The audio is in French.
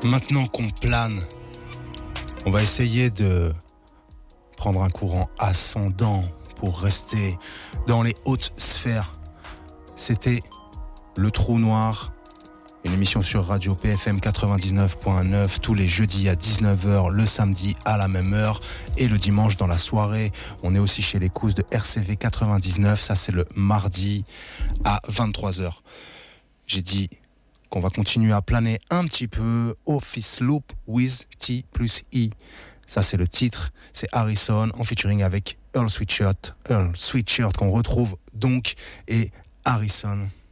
Maintenant qu'on plane, on va essayer de prendre un courant ascendant pour rester dans les hautes sphères. C'était Le Trou Noir, une émission sur Radio PFM 99.9 tous les jeudis à 19h, le samedi à la même heure et le dimanche dans la soirée. On est aussi chez les Cousses de RCV 99, ça c'est le mardi à 23h. J'ai dit qu'on va continuer à planer un petit peu. Office Loop with T plus I. Ça c'est le titre, c'est Harrison en featuring avec Earl Sweatshirt qu'on retrouve donc, et Harrison.